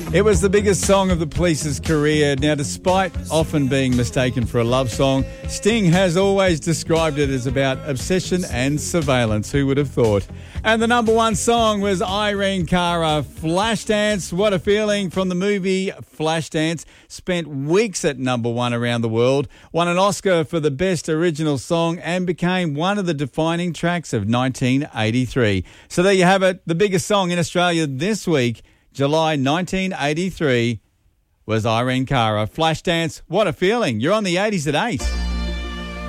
It was the biggest song of the Police's career. Now, despite often being mistaken for a love song, Sting has always described it as about obsession and surveillance. Who would have thought? And the number one song was Irene Cara, Flashdance. What a feeling, from the movie Flashdance. Spent weeks at number one around the world. Won an Oscar for the best original song and became one of the defining tracks of 1983. So there you have it. The biggest song in Australia this week, July 1983, was Irene Cara. Flashdance, what a feeling. You're on the 80s at 8.